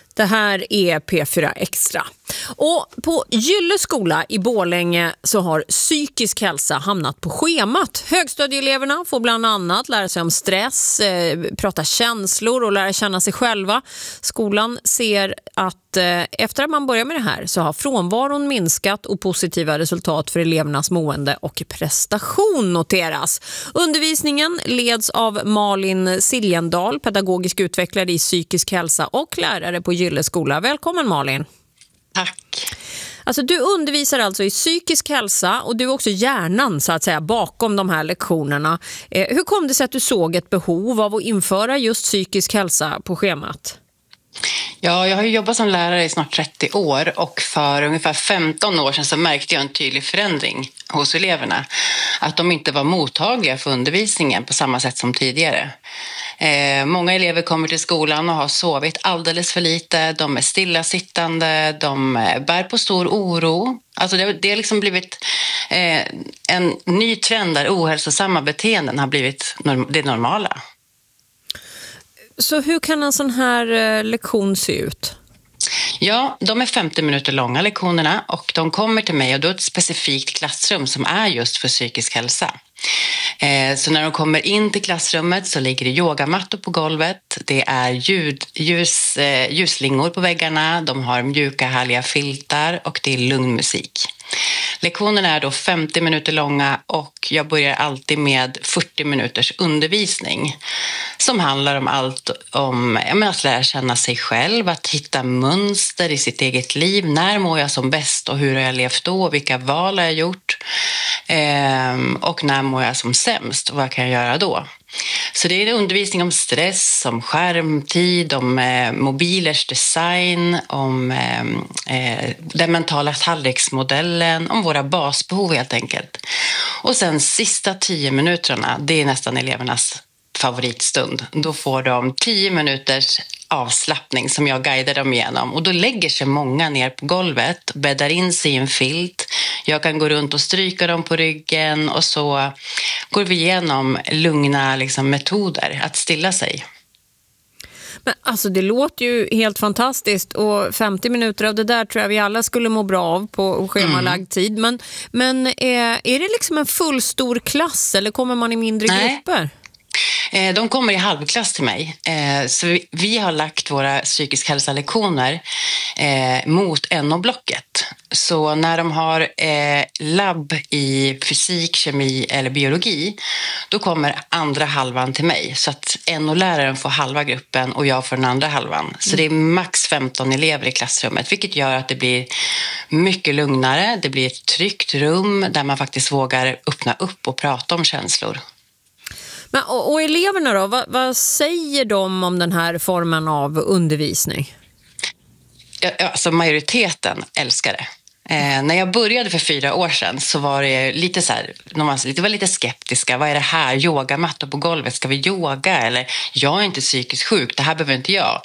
Det här är P4 Extra. Och på Gylle skola i Borlänge så har psykisk hälsa hamnat på schemat. Högstadieeleverna får bland annat lära sig om stress, prata känslor och lära känna sig själva. Skolan ser att efter att man börjar med det här så har frånvaron minskat och positiva resultat för elevernas mående och prestation noteras. Undervisningen leds av Malin Siljendal, pedagogisk utvecklare i psykisk hälsa och lärare på Gylle skola. Välkommen Malin. Tack. Alltså du undervisar alltså i psykisk hälsa och du är också hjärnan så att säga bakom de här lektionerna. Hur kom det sig att du såg ett behov av att införa just psykisk hälsa på schemat? Ja, jag har ju jobbat som lärare i snart 30 år och för ungefär 15 år sedan så märkte jag en tydlig förändring hos eleverna. Att de inte var mottagliga för undervisningen på samma sätt som tidigare. Många elever kommer till skolan och har sovit alldeles för lite. De är stillasittande, de bär på stor oro. Alltså det har liksom blivit en ny trend där ohälsosamma beteenden har blivit det normala. Så hur kan en sån här lektion se ut? Ja, de är 50 minuter långa lektionerna och de kommer till mig och då är ett specifikt klassrum som är just för psykisk hälsa. Så när de kommer in till klassrummet så ligger det yogamattor på golvet, det är ljusslingor på väggarna, de har mjuka härliga filtar och det är lugn musik. Lektionerna är då 50 minuter långa och jag börjar alltid med 40 minuters undervisning som handlar om allt om att lära känna sig själv, att hitta mönster i sitt eget liv. När mår jag som bäst och hur har jag levt då? Vilka val har jag gjort? Och när mår jag som sämst och vad kan jag göra då? Så det är en undervisning om stress, om skärmtid, om mobilers design, om den mentala tallriksmodellen, om våra basbehov helt enkelt. Och sen sista 10 minuterna, det är nästan elevernas favoritstund. Då får de 10 minuters avslappning som jag guidar dem igenom. Och då lägger sig många ner på golvet, bäddar in sig i en filt. Jag kan gå runt och stryka dem på ryggen och så går vi igenom lugna metoder att stilla sig. Men alltså det låter ju helt fantastiskt och 50 minuter av det där tror jag vi alla skulle må bra av på schemalagd tid. Men är det liksom en full stor klass eller kommer man i mindre grupper? De kommer i halvklass till mig. Så vi har lagt våra psykisk hälsa-lektioner mot NO-blocket. Så när de har labb i fysik, kemi eller biologi, då kommer andra halvan till mig. Så att NO-läraren får halva gruppen och jag får den andra halvan. Så det är max 15 elever i klassrummet, vilket gör att det blir mycket lugnare. Det blir ett tryggt rum där man faktiskt vågar öppna upp och prata om känslor. Men, och eleverna då, vad säger de om den här formen av undervisning? Ja, alltså majoriteten älskar det. När jag började för 4 år sedan så var det lite så här, det var lite skeptiska. Vad är det här? Yogamattor på golvet, ska vi yoga? Eller jag är inte psykiskt sjuk, det här behöver inte jag.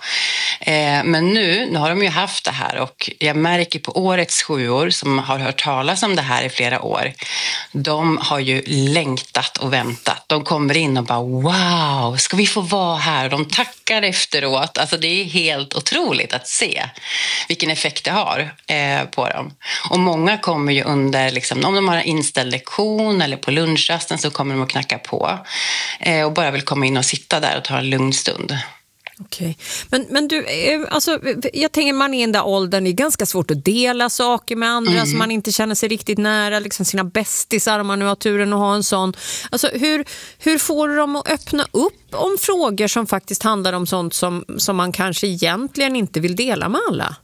Men nu har de ju haft det här och jag märker på årets 7-år som har hört talas om det här i flera år. De har ju längtat och väntat. De kommer in och bara wow, ska vi få vara här? Och de tackar efteråt. Alltså det är helt otroligt att se vilken effekt det har på dem. Och många kommer ju under, om de har en inställd lektion eller på lunchrasten så kommer de att knacka på och bara vill komma in och sitta där och ta en lugn stund. Okej. Men du, alltså, jag tänker man är i den där åldern, det är ganska svårt att dela saker med andra som man inte känner sig riktigt nära, sina bästisar om man nu har turen att ha en sån. Alltså, hur får du dem att öppna upp om frågor som faktiskt handlar om sånt som man kanske egentligen inte vill dela med alla?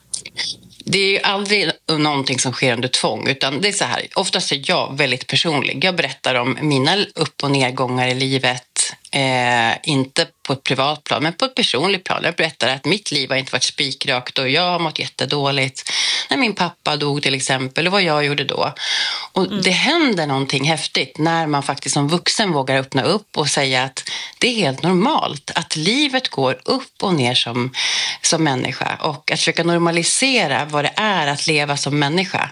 Det är ju aldrig någonting som sker under tvång, utan det är så här, oftast är jag väldigt personlig. Jag berättar om mina upp- och nedgångar i livet, inte på ett privat plan, men på ett personligt plan. Jag berättar att mitt liv har inte varit spikrakt och jag har mått jättedåligt när min pappa dog till exempel och vad jag gjorde då. Och det händer någonting häftigt när man faktiskt som vuxen vågar öppna upp och säga att det är helt normalt att livet går upp och ner som människa och att försöka normalisera vad det är att leva som människa.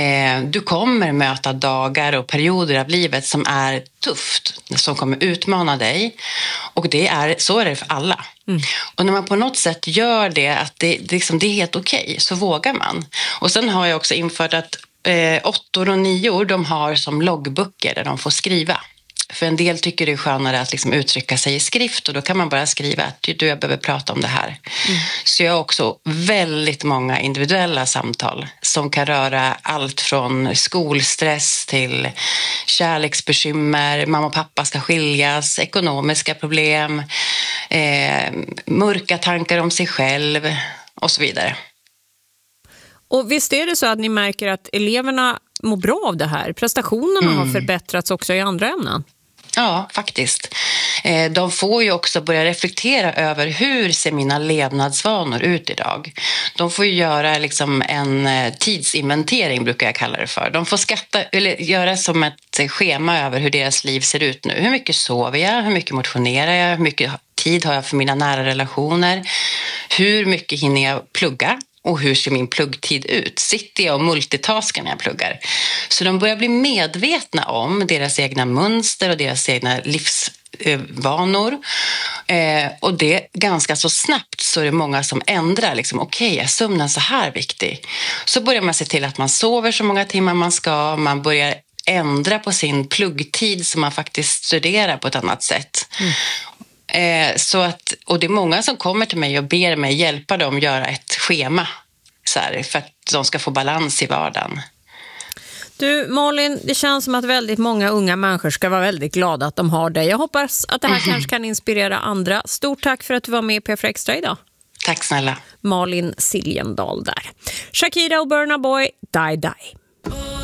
Du kommer möta dagar och perioder av livet som är tufft, som kommer utmana utmana dig. Och så är det för alla. Och när man på något sätt gör det, att det är helt okej, så vågar man. Och sen har jag också infört att 8 och 9 de har som loggböcker där de får skriva. För en del tycker det är skönare att liksom uttrycka sig i skrift, och då kan man bara skriva att jag behöver prata om det här. Så jag har också väldigt många individuella samtal som kan röra allt från skolstress till kärleksbekymmer, mamma och pappa ska skiljas, ekonomiska problem, mörka tankar om sig själv och så vidare. Och visst är det så att ni märker att eleverna mår bra av det här? Prestationerna har förbättrats också i andra ämnen? Ja, faktiskt. De får ju också börja reflektera över hur ser mina levnadsvanor ut idag. De får ju göra liksom en tidsinventering, brukar jag kalla det för. De får göra som ett schema över hur deras liv ser ut nu. Hur mycket sover jag? Hur mycket motionerar jag? Hur mycket tid har jag för mina nära relationer? Hur mycket hinner jag plugga? Och hur ser min pluggtid ut? Sitter jag och multitaskar när jag pluggar? Så de börjar bli medvetna om deras egna mönster och deras egna livsvanor. Och det ganska så snabbt så är det många som ändrar. Liksom, okej, är sömnen så här viktig? Så börjar man se till att man sover så många timmar man ska. Man börjar ändra på sin pluggtid så man faktiskt studerar på ett annat sätt. Och det är många som kommer till mig och ber mig hjälpa dem göra ett schema så här, för att de ska få balans i vardagen. Du Malin, det känns som att väldigt många unga människor ska vara väldigt glada att de har dig. Jag hoppas att det här kanske kan inspirera andra. Stort tack för att du var med på P4 Extra idag. Tack snälla. Malin Siljendal där. Shakira och Burna Boy, Die Die.